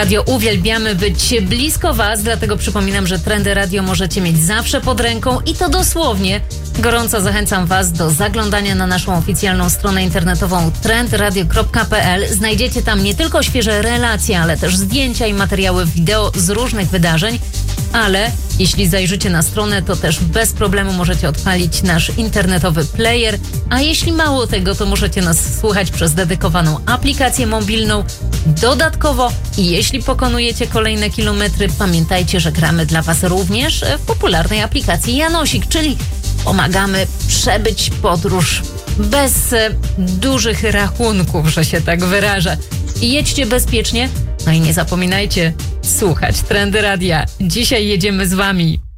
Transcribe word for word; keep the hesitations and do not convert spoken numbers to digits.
Radio uwielbiamy być blisko Was, dlatego przypominam, że Trendy Radio możecie mieć zawsze pod ręką i to dosłownie. Gorąco zachęcam Was do zaglądania na naszą oficjalną stronę internetową trend radio kropka p l. Znajdziecie tam nie tylko świeże relacje, ale też zdjęcia i materiały wideo z różnych wydarzeń. Ale jeśli zajrzycie na stronę, to też bez problemu możecie odpalić nasz internetowy player. A jeśli mało tego, to możecie nas słuchać przez dedykowaną aplikację mobilną. Dodatkowo, jeśli pokonujecie kolejne kilometry, pamiętajcie, że gramy dla Was również w popularnej aplikacji Janosik, czyli pomagamy przebyć podróż bez e, dużych rachunków, że się tak wyrażę. I jedźcie bezpiecznie, no i nie zapominajcie słuchać Trendy Radia. Dzisiaj jedziemy z Wami.